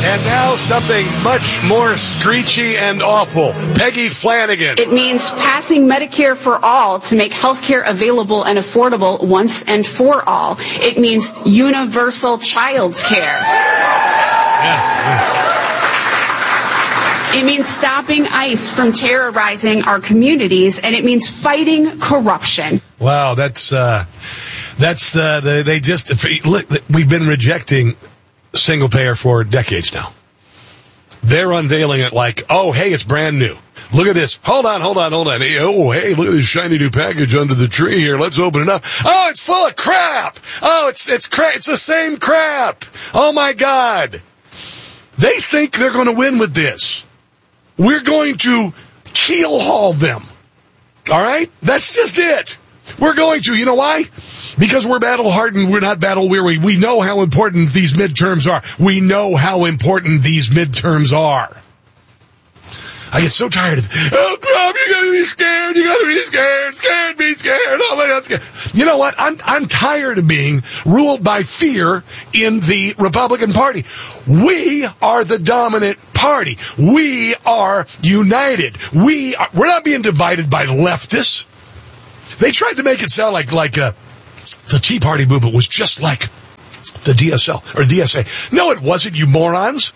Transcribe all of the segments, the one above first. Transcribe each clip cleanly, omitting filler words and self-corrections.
And now something much more screechy and awful. Peggy Flanagan. It means passing Medicare for all to make health care available and affordable once and for all. It means universal child care. It means stopping ICE from terrorizing our communities, and it means fighting corruption. Wow, we've been rejecting single payer for decades now. They're unveiling it like, oh, hey, it's brand new. Look at this. Hold on. Hey, oh, hey, look at this shiny new package under the tree here. Let's open it up. Oh, it's full of crap. Oh, it's crap. It's the same crap. Oh, my God. They think they're going to win with this. We're going to keel haul them. All right? That's just it. We're going to. You know why? Because we're battle-hardened. We're not battle-weary. We know how important these midterms are. I get so tired of, oh, Trump, you gotta be scared. Scared, be scared. Oh, my God, scared. You know what? I'm tired of being ruled by fear in the Republican Party. We are the dominant party. We are united. We're not being divided by leftists. They tried to make it sound like the Tea Party movement was just like the DSL or DSA. No, it wasn't, you morons.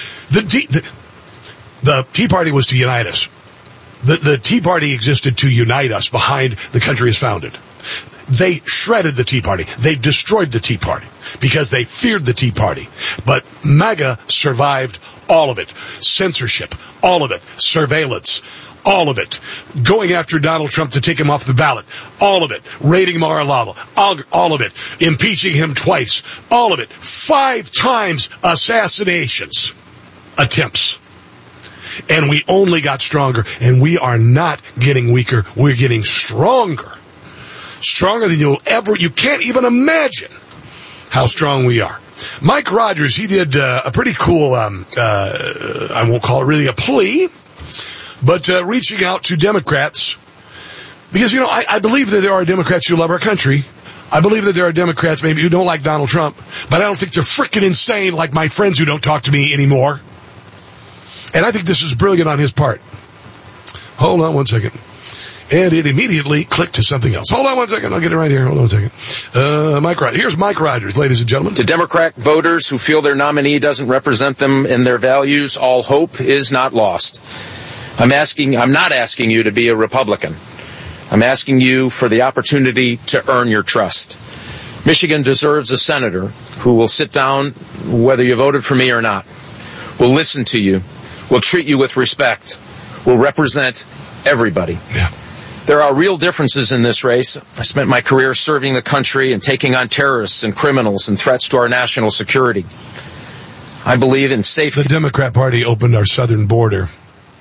The Tea Party was to unite us. The Tea Party existed to unite us behind the country is founded. They shredded the Tea Party. They destroyed the Tea Party because they feared the Tea Party. But MAGA survived all of it. Censorship, all of it. Surveillance, all of it. Going after Donald Trump to take him off the ballot, all of it. Raiding Mar-a-Lago, all of it. Impeaching him twice, all of it. 5 times assassinations attempts. And we only got stronger, and we are not getting weaker. We're getting stronger. Stronger than you can't even imagine how strong we are. Mike Rogers, he did a pretty cool, I won't call it really a plea, but reaching out to Democrats. Because, I believe that there are Democrats who love our country. I believe that there are Democrats maybe who don't like Donald Trump, but I don't think they're freaking insane like my friends who don't talk to me anymore. And I think this is brilliant on his part. Hold on one second. And it immediately clicked to something else. Hold on one second. I'll get it right here. Hold on one second. Mike Rogers. Here's Mike Rogers, ladies and gentlemen. To Democrat voters who feel their nominee doesn't represent them and their values, all hope is not lost. I'm not asking you to be a Republican. I'm asking you for the opportunity to earn your trust. Michigan deserves a senator who will sit down whether you voted for me or not, will listen to you, will treat you with respect, will represent everybody. Yeah. There are real differences in this race. I spent my career serving the country and taking on terrorists and criminals and threats to our national security. I believe in safe... The Democrat Party opened our southern border.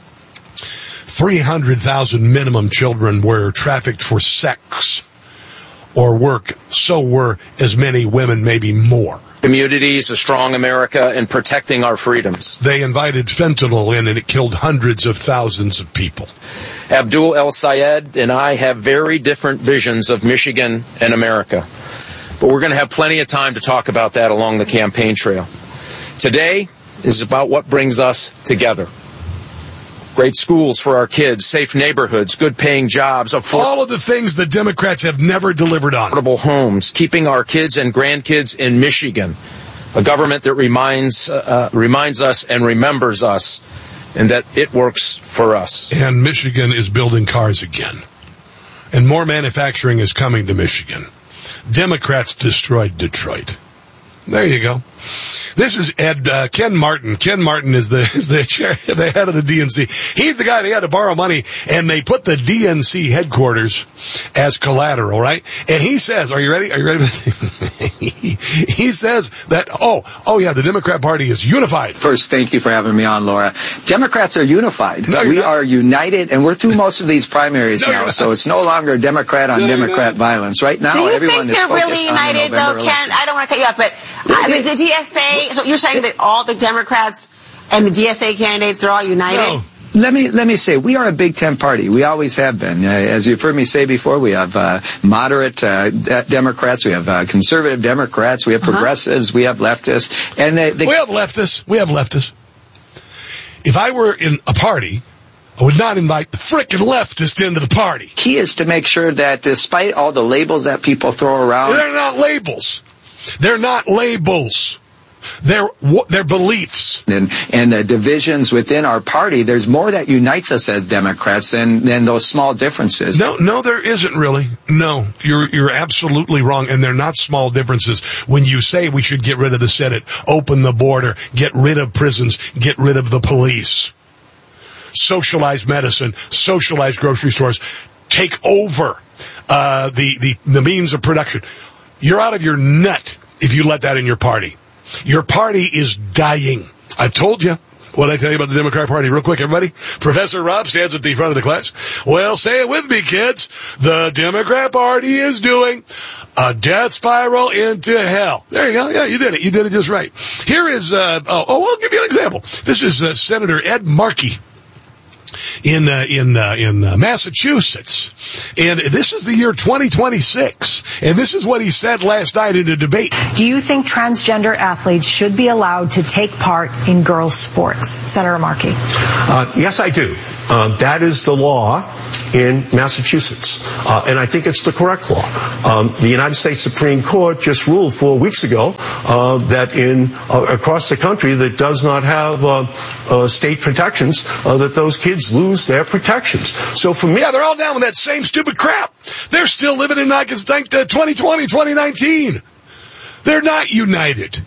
300,000 minimum children were trafficked for sex or work. So were as many women, maybe more. Communities, a strong America, and protecting our freedoms. They invited fentanyl in, and it killed hundreds of thousands of people. Abdul El-Sayed and I have very different visions of Michigan and America. But we're going to have plenty of time to talk about that along the campaign trail. Today is about what brings us together. Great schools for our kids, safe neighborhoods, good-paying jobs, all of the things the Democrats have never delivered on. Affordable homes, keeping our kids and grandkids in Michigan, a government that reminds us and remembers us, and that it works for us. And Michigan is building cars again. And more manufacturing is coming to Michigan. Democrats destroyed Detroit. There you go. This is Ken Martin. Ken Martin is the head of the DNC. He's the guy they had to borrow money, and they put the DNC headquarters as collateral, right? And he says, are you ready? He says that, the Democrat Party is unified. First, thank you for having me on, Laura. Democrats are unified. We are united, and we're through most of these primaries now, so it's no longer Democrat on Democrat violence. Right now, everyone is focused on November election. Do you think they're really united, though, Ken? I don't want to cut you off, but the DSA... So you're saying that all the Democrats and the DSA candidates, they're all united? let me say, we are a Big Ten party. We always have been. As you've heard me say before, we have moderate Democrats, we have conservative Democrats, we have progressives, we have leftists, and we have leftists. If I were in a party, I would not invite the frickin' leftist into the party. Key is to make sure that despite all the labels that people throw around... They're not labels. They're not labels. They're beliefs. And the divisions within our party, there's more that unites us as Democrats than those small differences. No, there isn't really. No, you're absolutely wrong, and they're not small differences. When you say we should get rid of the Senate, open the border, get rid of prisons, get rid of the police, socialize medicine, socialize grocery stores, take over the means of production. You're out of your nut if you let that in your party. Your party is dying. I've told you. What did I tell you about the Democrat Party? Real quick, everybody. Professor Rob stands at the front of the class. Well, say it with me, kids. The Democrat Party is doing a death spiral into hell. There you go. Yeah, you did it. You did it just right. Here is, I'll give you an example. This is Senator Ed Markey in Massachusetts. And this is the year 2026. And this is what he said last night in a debate. Do you think transgender athletes should be allowed to take part in girls' sports? Senator Markey. Yes, I do. That is the law in Massachusetts. And I think it's the correct law. The United States Supreme Court just ruled 4 weeks ago that across the country that does not have state protections, that those kids lose their protections. So for me... Yeah, they're all down with that same stupid crap. They're still living in, 2020, 2019. They're not united.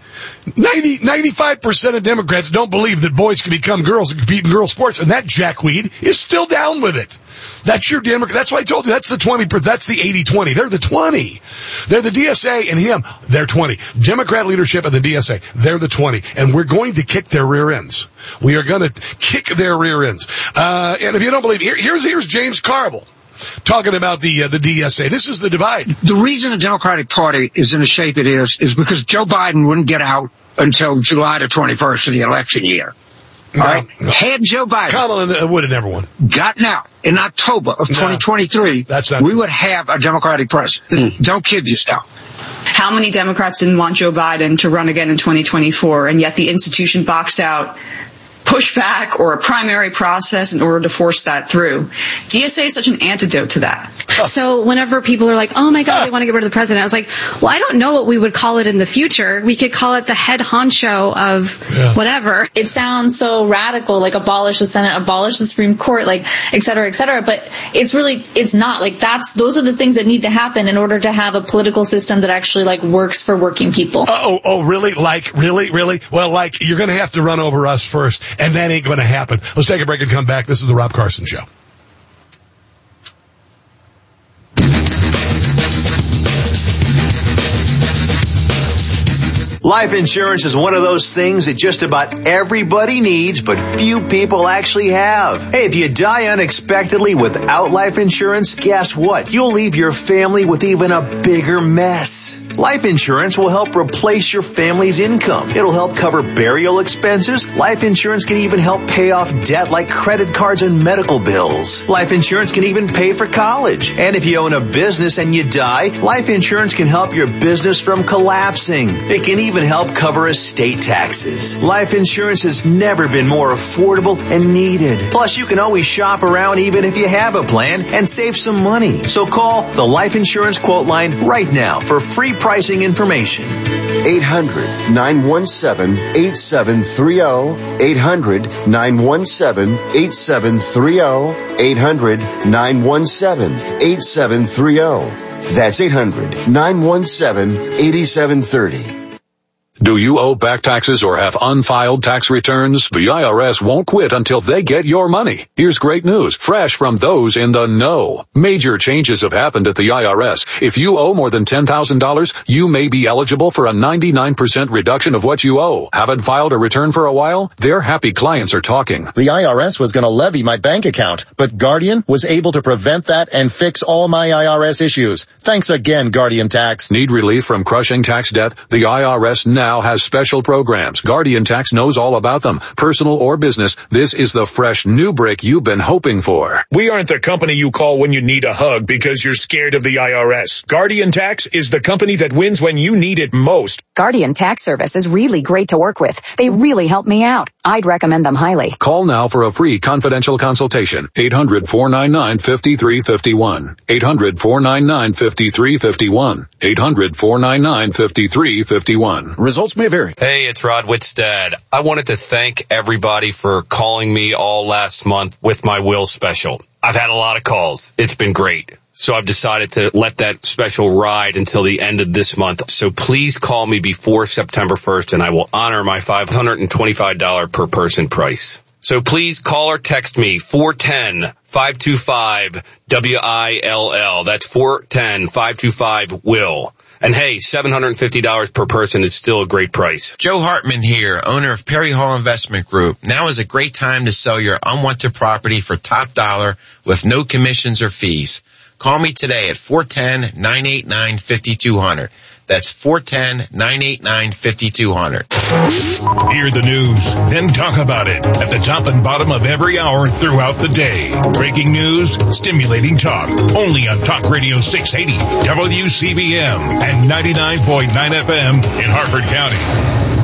95% of Democrats don't believe that boys can become girls and compete in girls' sports, and that jackweed is still down with it. That's your Democrat. That's why I told you that's the 20. That's the 80-20. They're the 20. They're the DSA and him. They're 20. Democrat leadership and the DSA. They're the 20. And we're going to kick their rear ends. We are going to kick their rear ends. And if you don't believe, here's James Carville talking about the DSA. This is the divide. The reason the Democratic Party is in the shape it is because Joe Biden wouldn't get out until July the 21st of the election year. All right? Had Joe Biden... Kamala would have never won. Gotten out in October of 2023, we would have a Democratic president. Don't kid yourself. How many Democrats didn't want Joe Biden to run again in 2024, and yet the institution boxed out pushback or a primary process in order to force that through? DSA is such an antidote to that. So whenever people are like, oh my God, they want to get rid of the president, I was like, well, I don't know what we would call it in the future. We could call it the head honcho of whatever. It sounds so radical, like abolish the Senate, abolish the Supreme Court, like et cetera, but it's not. Like those are the things that need to happen in order to have a political system that actually works for working people. Oh, really? Really? Well, you're going to have to run over us first, and that ain't going to happen. Let's take a break and come back. This is the Rob Carson Show. Life insurance is one of those things that just about everybody needs, but few people actually have. Hey, if you die unexpectedly without life insurance, guess what? You'll leave your family with even a bigger mess. Life insurance will help replace your family's income. It'll help cover burial expenses. Life insurance can even help pay off debt like credit cards and medical bills. Life insurance can even pay for college. And if you own a business and you die, life insurance can help your business from collapsing. It can even help cover estate taxes. Life insurance has never been more affordable and needed. Plus, you can always shop around even if you have a plan and save some money. So call the Life Insurance Quote Line right now for free pricing information. 800-917-8730. 800-917-8730. 800-917-8730. That's 800-917-8730. Do you owe back taxes or have unfiled tax returns? The IRS won't quit until they get your money. Here's great news, fresh from those in the know. Major changes have happened at the IRS. If you owe more than $10,000, you may be eligible for a 99% reduction of what you owe. Haven't filed a return for a while? Their happy clients are talking. The IRS was going to levy my bank account, but Guardian was able to prevent that and fix all my IRS issues. Thanks again, Guardian Tax. Need relief from crushing tax debt? The IRS now now has special programs. Guardian Tax knows all about them. Personal or business, this is the fresh new brick you've been hoping for. We aren't the company you call when you need a hug because you're scared of the IRS. Guardian Tax is the company that wins when you need it most. Guardian Tax Service is really great to work with. They really help me out. I'd recommend them highly. Call now for a free confidential consultation. 800-499-5351. 800-499-5351. 800-499-5351. Results may vary. Hey, it's Rod Whitstad. I wanted to thank everybody for calling me all last month with my will special. I've had a lot of calls. It's been great. So I've decided to let that special ride until the end of this month. So please call me before September 1st and I will honor my $525 per person price. So please call or text me 410-525-WILL. That's 410-525-WILL. And hey, $750 per person is still a great price. Joe Hartman here, owner of Perry Hall Investment Group. Now is a great time to sell your unwanted property for top dollar with no commissions or fees. Call me today at 410-989-5200. That's 410-989-5200. Hear the news, then talk about it at the top and bottom of every hour throughout the day. Breaking news, stimulating talk. Only on Talk Radio 680, WCBM, and 99.9 FM in Harford County.